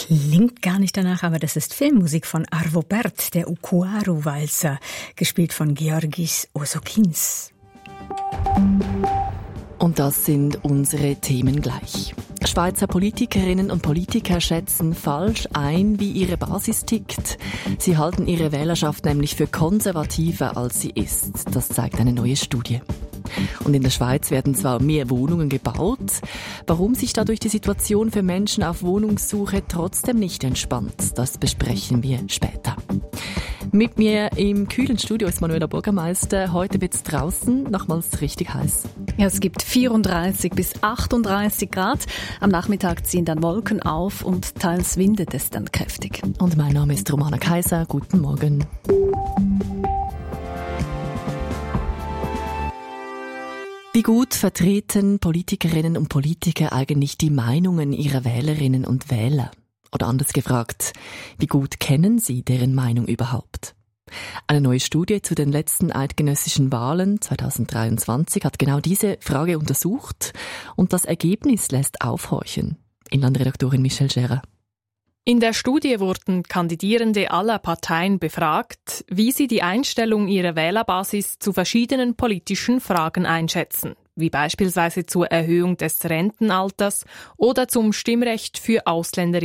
klingt gar nicht danach, aber das ist Filmmusik von Arvo Pärt, der Ukuaru-Walzer, gespielt von Georgis Osokins. Und das sind unsere Themen gleich. Schweizer Politikerinnen und Politiker schätzen falsch ein, wie ihre Basis tickt. Sie halten ihre Wählerschaft nämlich für konservativer, als sie ist. Das zeigt eine neue Studie. Und in der Schweiz werden zwar mehr Wohnungen gebaut, warum sich dadurch die Situation für Menschen auf Wohnungssuche trotzdem nicht entspannt, das besprechen wir später. Mit mir im kühlen Studio ist Manuela Bürgermeister. Heute wird's draußen nochmals richtig heiß. Ja, es gibt 34 bis 38 Grad. Am Nachmittag ziehen dann Wolken auf und teils windet es dann kräftig. Und mein Name ist Romana Kaiser. Guten Morgen. Wie gut vertreten Politikerinnen und Politiker eigentlich die Meinungen ihrer Wählerinnen und Wähler? Oder anders gefragt, wie gut kennen sie deren Meinung überhaupt? Eine neue Studie zu den letzten eidgenössischen Wahlen 2023 hat genau diese Frage untersucht und das Ergebnis lässt aufhorchen. Inlandredaktorin Michelle Scherer. In der Studie wurden Kandidierende aller Parteien befragt, wie sie die Einstellung ihrer Wählerbasis zu verschiedenen politischen Fragen einschätzen, wie beispielsweise zur Erhöhung des Rentenalters oder zum Stimmrecht für Ausländerinnen